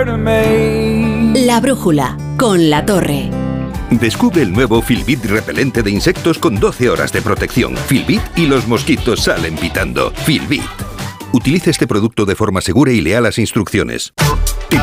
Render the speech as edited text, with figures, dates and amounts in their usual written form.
La brújula, con La Torre. Descubre el nuevo Filbit repelente de insectos con 12 horas de protección. Filbit y los mosquitos salen pitando. Filbit. Utilice este producto de forma segura y lea las instrucciones.